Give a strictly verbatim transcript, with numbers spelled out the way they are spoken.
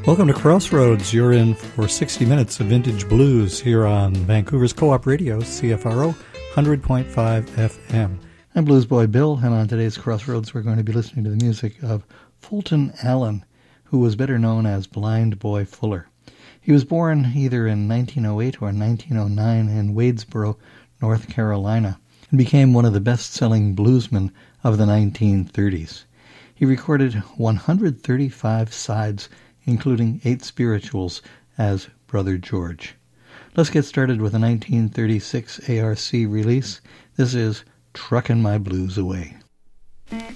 Welcome to Crossroads. You're in for sixty minutes of vintage blues here on Vancouver's Co-op Radio, C F R O, one hundred point five F M. I'm Blues Boy Bill, and on today's Crossroads we're going to be listening to the music of Fulton Allen, who was better known as Blind Boy Fuller. He was born either in nineteen oh eight or nineteen oh nine in Wadesboro, North Carolina, and became one of the best-selling bluesmen of the nineteen thirties. He recorded one hundred thirty-five sides, including eight spirituals, as Brother George. Let's get started with a nineteen thirty-six A R C release. This is Truckin' My Blues Away.